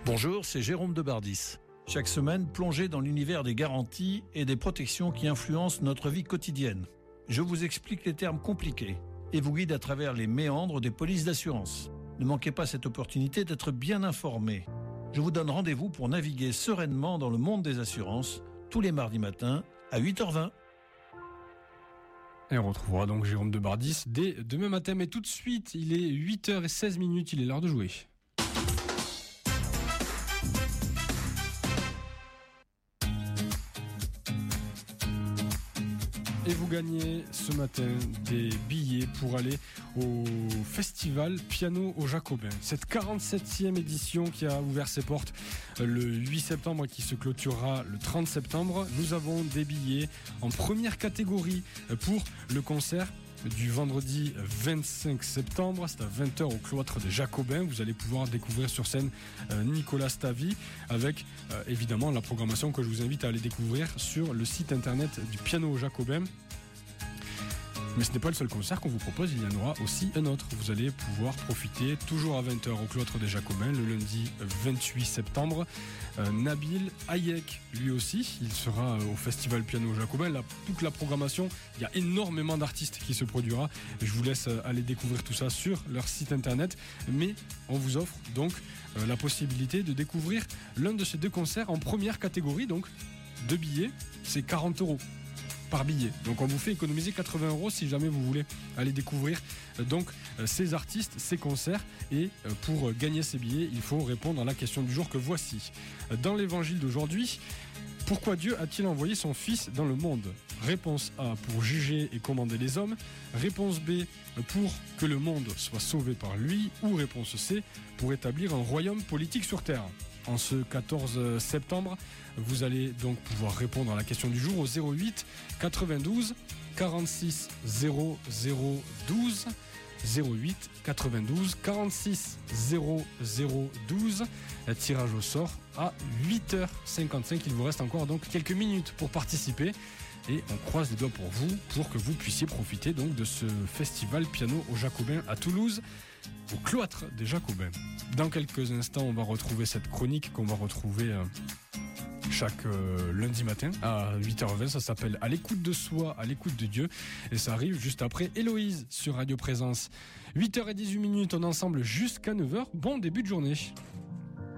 Bonjour, c'est Jérôme de Bardis. Chaque semaine, plongez dans l'univers des garanties et des protections qui influencent notre vie quotidienne. Je vous explique les termes compliqués et vous guide à travers les méandres des polices d'assurance. Ne manquez pas cette opportunité d'être bien informé. Je vous donne rendez-vous pour naviguer sereinement dans le monde des assurances tous les mardis matins à 8h20. Et on retrouvera donc Jérôme de Bardis dès demain matin. Mais tout de suite, il est 8h16, il est l'heure de jouer. Et vous gagnez ce matin des billets pour aller au festival Piano au Jacobin. Cette 47e édition qui a ouvert ses portes le 8 septembre et qui se clôturera le 30 septembre. Nous avons des billets en première catégorie pour le concert du vendredi 25 septembre, c'est à 20h au cloître des Jacobins. Vous allez pouvoir découvrir sur scène Nicolas Stavi avec évidemment la programmation que je vous invite à aller découvrir sur le site internet du Piano aux Jacobins. Mais ce n'est pas le seul concert qu'on vous propose, il y en aura aussi un autre. Vous allez pouvoir profiter, toujours à 20h au cloître des Jacobins, le lundi 28 septembre. Nabil Hayek, lui aussi, il sera au festival Piano aux Jacobins. Toute la programmation, il y a énormément d'artistes qui se produira. Je vous laisse aller découvrir tout ça sur leur site internet. Mais on vous offre donc la possibilité de découvrir l'un de ces deux concerts en première catégorie. Donc 2 billets, c'est 40 € par billet. Donc on vous fait économiser 80 € si jamais vous voulez aller découvrir ces artistes, ces concerts. Et pour gagner ces billets, il faut répondre à la question du jour que voici. Dans l'évangile d'aujourd'hui, pourquoi Dieu a-t-il envoyé son Fils dans le monde ? Réponse A, pour juger et commander les hommes. Réponse B, pour que le monde soit sauvé par lui. Ou réponse C, pour établir un royaume politique sur terre. En ce 14 septembre, vous allez donc pouvoir répondre à la question du jour au 08 92 46 00 12. 08 92 46 00 12. Tirage au sort à 8h55. Il vous reste encore donc quelques minutes pour participer. Et on croise les doigts pour vous, pour que vous puissiez profiter donc de ce festival Piano aux Jacobins à Toulouse, au cloître des Jacobins. Dans quelques instants, on va retrouver cette chronique qu'on va retrouver chaque lundi matin à 8h20. Ça s'appelle « À l'écoute de soi, à l'écoute de Dieu ». Et ça arrive juste après Héloïse sur Radio Présence. 8h18, on est ensemble jusqu'à 9h. Bon début de journée.